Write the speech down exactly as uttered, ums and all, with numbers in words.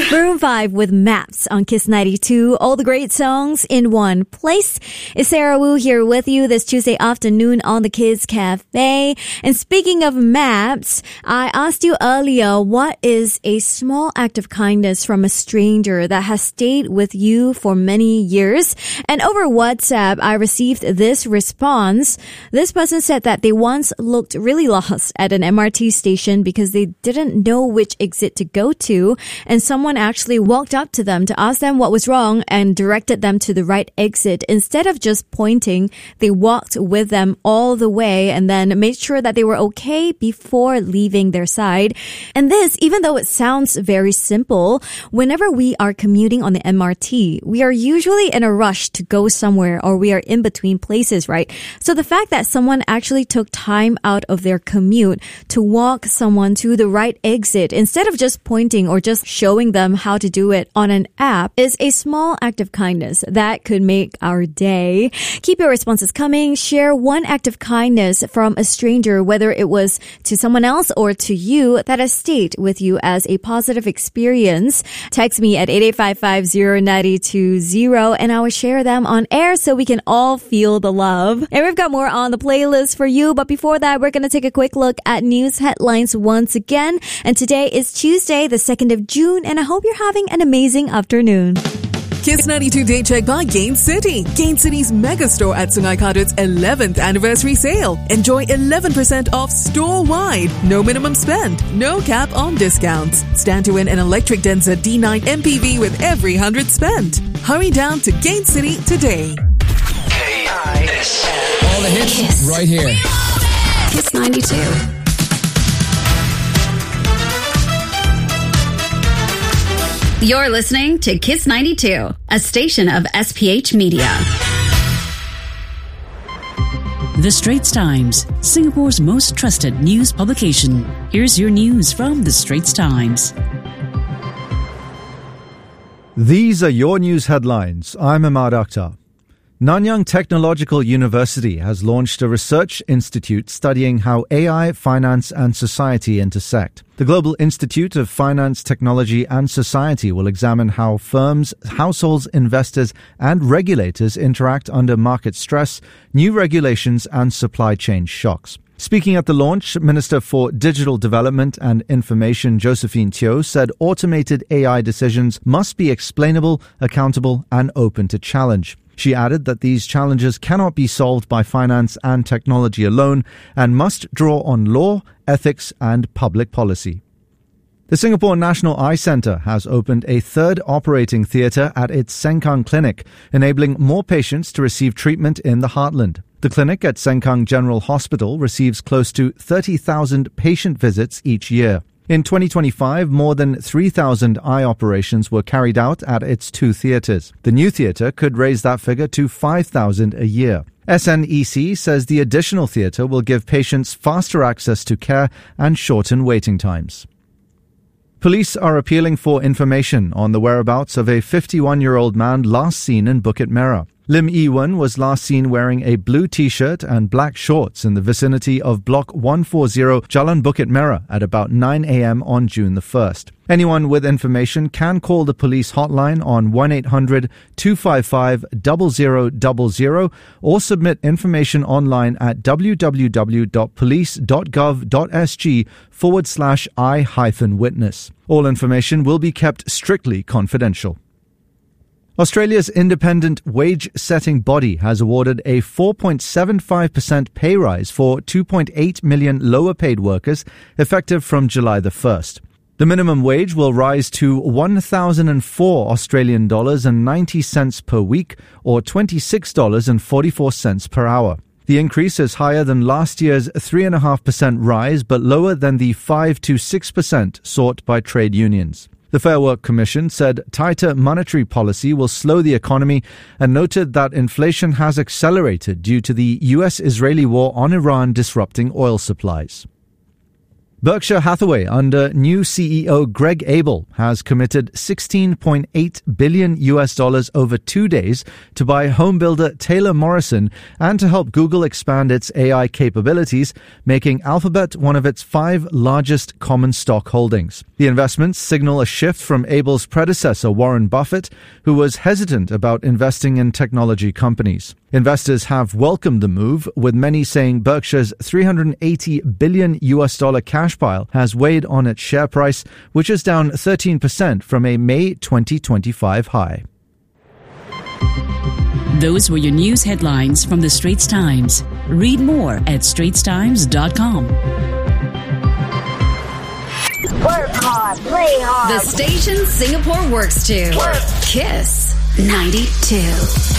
Maroon five with Maps on Kiss ninety-two. All the great songs in one place. It's Sarah Wu here with you this Tuesday afternoon on the Kids Cafe. And speaking of maps, I asked you earlier, what is a small act of kindness from a stranger that has stayed with you for many years? And over WhatsApp, I received this response. This person said that they once looked really lost at an M R T station because they didn't know which exit to go to. And someone actually walked up to them to ask them what was wrong and directed them to the right exit. Instead of just pointing, they walked with them all the way and then made sure that they were okay before leaving their side. And this, even though it sounds very simple, whenever we are commuting on the M R T, we are usually in a rush to go somewhere or we are in between places, right? So the fact that someone actually took time out of their commute to walk someone to the right exit instead of just pointing or just showing them how to do it on an app is a small act of kindness that could make our day. Keep your responses coming. Share one act of kindness from a stranger, whether it was to someone else or to you, that has stayed with you as a positive experience. Text me at eight eight five five zero nine two zero and I will share them on air so we can all feel the love. And we've got more on the playlist for you, but before that, we're going to take a quick look at news headlines once again. And today is Tuesday, the second of June, and I hope you're having an amazing afternoon. Kiss ninety-two Day Check by Gain City. Gain City's mega store at Sungai Kadut's eleventh anniversary sale. Enjoy eleven percent off store-wide. No minimum spend. No cap on discounts. Stand to win an electric Denza D nine M P V with every one hundred spent. Hurry down to Gain City today. K I S M. All the hits Kiss. right here. Kiss ninety-two. You're listening to Kiss ninety-two, a station of S P H Media. The Straits Times, Singapore's most trusted news publication. Here's your news from The Straits Times. These are your news headlines. I'm Ahmad Akhtar. Nanyang Technological University has launched a research institute studying how A I, finance and society intersect. The Global Institute of Finance, Technology and Society will examine how firms, households, investors and regulators interact under market stress, new regulations and supply chain shocks. Speaking at the launch, Minister for Digital Development and Information Josephine Teo said automated A I decisions must be explainable, accountable and open to challenge. She added that these challenges cannot be solved by finance and technology alone and must draw on law, ethics and public policy. The Singapore National Eye Centre has opened a third operating theatre at its Sengkang clinic, enabling more patients to receive treatment in the heartland. The clinic at Sengkang General Hospital receives close to thirty thousand patient visits each year. In twenty twenty-five, more than three thousand eye operations were carried out at its two theatres. The new theatre could raise that figure to five thousand a year. S N E C says the additional theatre will give patients faster access to care and shorten waiting times. Police are appealing for information on the whereabouts of a fifty-one-year-old man last seen in Bukit Merah. Lim Yi-wen was last seen wearing a blue t-shirt and black shorts in the vicinity of Block one forty Jalan Bukit Merah at about nine a.m. on June the first. Anyone with information can call the police hotline on one eight hundred two five five zero zero zero zero or submit information online at www.police.gov.sg forward slash I hyphen witness. All information will be kept strictly confidential. Australia's independent wage-setting body has awarded a four point seven five percent pay rise for two point eight million lower-paid workers effective from July the first. The minimum wage will rise to one thousand four Australian dollars and ninety cents per week or twenty-six dollars and forty-four cents per hour. The increase is higher than last year's three point five percent rise but lower than the five to six percent sought by trade unions. The Fair Work Commission said tighter monetary policy will slow the economy and noted that inflation has accelerated due to the U S Israeli war on Iran disrupting oil supplies. Berkshire Hathaway, under new C E O Greg Abel, has committed sixteen point eight billion U S dollars over two days to buy home builder Taylor Morrison and to help Google expand its A I capabilities, making Alphabet one of its five largest common stock holdings. The investments signal a shift from Abel's predecessor, Warren Buffett, who was hesitant about investing in technology companies. Investors have welcomed the move, with many saying Berkshire's three hundred eighty billion U S dollar cash pile has weighed on its share price, which is down thirteen percent from a May twenty twenty-five high. Those were your news headlines from the Straits Times. Read more at straits times dot com. Work hard, play hard. The station Singapore works to. Work. Kiss ninety-two.